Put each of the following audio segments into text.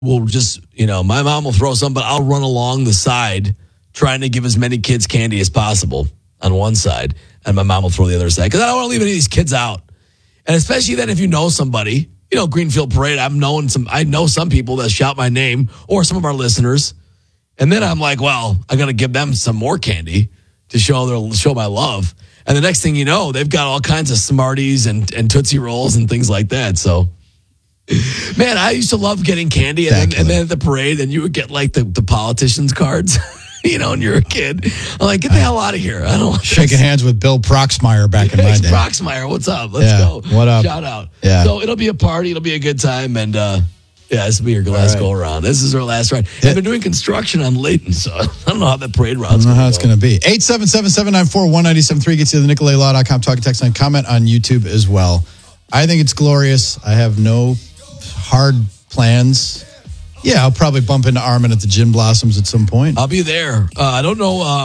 will just, my mom will throw some, but I'll run along the side trying to give as many kids candy as possible on one side, and my mom will throw the other side because I don't want to leave any of these kids out. And especially then if you know somebody, Greenfield Parade, I know some people that shout my name or some of our listeners, and then I'm like, well, I got to give them some more candy to show my love. And the next thing you know, they've got all kinds of Smarties and Tootsie Rolls and things like that. So, man, I used to love getting candy. And then at the parade, and you would get like the politicians' cards, and you're a kid. I'm like, get the hell out of here. I don't want shaking hands with Bill Proxmire back in my day. Proxmire, what's up? Let's go. What up? Shout out. Yeah. So it'll be a party. It'll be a good time. And, this will be your last go around. This is our last ride. They've been doing construction on Layton, so I don't know how that parade route's going to go. It's going to be. 877-794-1973 gets you to the NicolaLaw.com talk text line. Comment on YouTube as well. I think it's glorious. I have no hard plans. Yeah, I'll probably bump into Armin at the Gin Blossoms at some point. I'll be there. I don't know.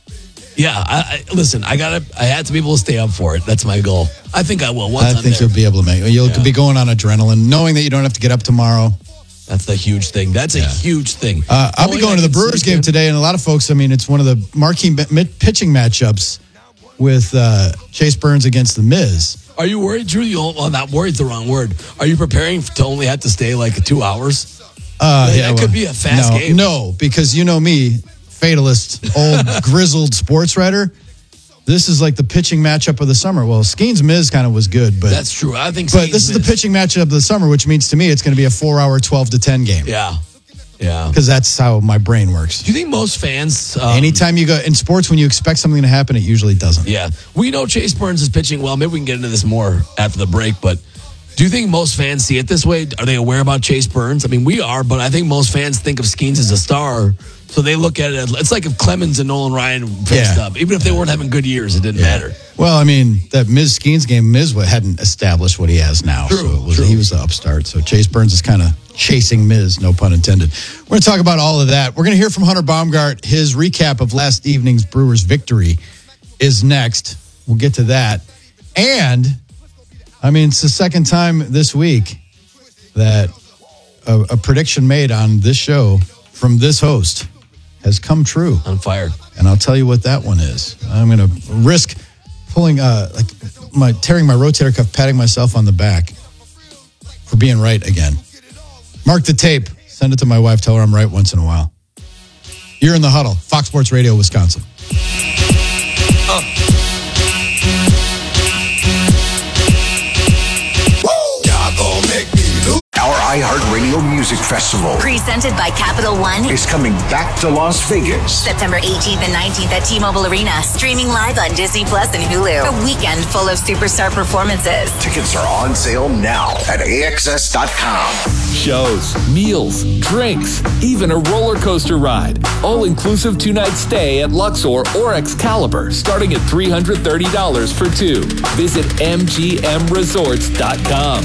Listen, I had to be able to stay up for it. That's my goal. I think I will. I think you'll be able to make it. You'll be going on adrenaline, knowing that you don't have to get up tomorrow. That's the huge thing. That's a huge thing. I'll be going to the Brewers game today, and a lot of folks, it's one of the marquee pitching matchups with Chase Burns against The Miz. Are you worried, Drew? Well, not worried is the wrong word. Are you preparing to only have to stay like 2 hours? That could be a fast game. No, because you know me, fatalist, old grizzled sports writer. This is like the pitching matchup of the summer. Well, Skeens Miz kind of was good, but that's true. I think. But this is the pitching matchup of the summer, which means to me it's going to be a 4-hour 12-10 game. Yeah. Because that's how my brain works. Do you think most fans? Anytime you go in sports, when you expect something to happen, it usually doesn't. Yeah, we know Chase Burns is pitching well. Maybe we can get into this more after the break, but. Do you think most fans see it this way? Are they aware about Chase Burns? We are, but I think most fans think of Skeens as a star. So they look at it. It's like if Clemens and Nolan Ryan fixed up. Even if they weren't having good years, it didn't matter. Well, that Miz Skeens game, Miz hadn't established what he has now. True, He was the upstart. So Chase Burns is kind of chasing Miz, no pun intended. We're going to talk about all of that. We're going to hear from Hunter Baumgart. His recap of last evening's Brewers victory is next. We'll get to that. And... it's the second time this week that a prediction made on this show from this host has come true. On fire. And I'll tell you what that one is. I'm going to risk tearing my rotator cuff, patting myself on the back for being right again. Mark the tape. Send it to my wife. Tell her I'm right once in a while. You're in the huddle. Fox Sports Radio, Wisconsin. Our iHeartRadio Music Festival, presented by Capital One, is coming back to Las Vegas. September 18th and 19th at T-Mobile Arena. Streaming live on Disney Plus and Hulu. A weekend full of superstar performances. Tickets are on sale now at AXS.com. Shows, meals, drinks, even a roller coaster ride. All-inclusive 2-night stay at Luxor or Excalibur, starting at $330 for two. Visit MGMResorts.com.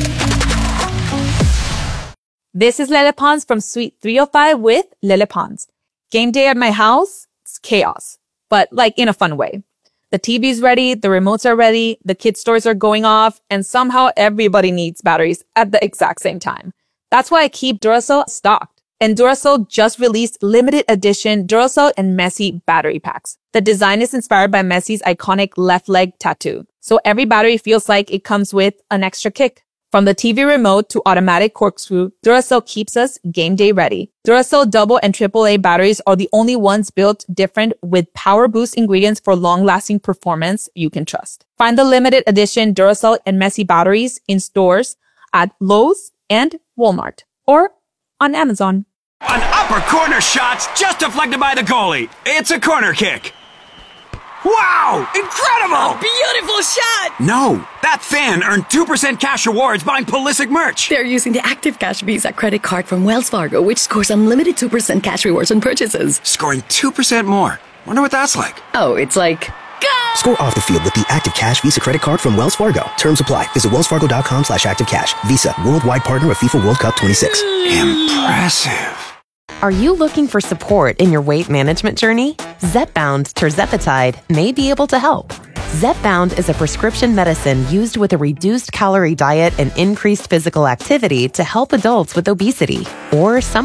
This is Lele Pons from Suite 305 with Lele Pons. Game day at my house, it's chaos, but in a fun way. The TV's ready, the remotes are ready, the kids' toys are going off, and somehow everybody needs batteries at the exact same time. That's why I keep Duracell stocked. And Duracell just released limited edition Duracell and Messi battery packs. The design is inspired by Messi's iconic left leg tattoo. So every battery feels like it comes with an extra kick. From the TV remote to automatic corkscrew, Duracell keeps us game day ready. Duracell double and AAA batteries are the only ones built different with power boost ingredients for long-lasting performance you can trust. Find the limited edition Duracell and Messi batteries in stores at Lowe's and Walmart or on Amazon. An upper corner shot's just deflected by the goalie. It's a corner kick. Wow! Incredible! Beautiful shot! No, that fan earned 2% cash rewards buying Pulisic merch. They're using the Active Cash Visa credit card from Wells Fargo, which scores unlimited 2% cash rewards on purchases. Scoring 2% more. Wonder what that's like. Oh, it's like... Go! Score off the field with the Active Cash Visa credit card from Wells Fargo. Terms apply. Visit wellsfargo.com/activecash. Visa, worldwide partner of FIFA World Cup 26. Impressive. Are you looking for support in your weight management journey? Zepbound tirzepatide may be able to help. Zepbound is a prescription medicine used with a reduced calorie diet and increased physical activity to help adults with obesity or some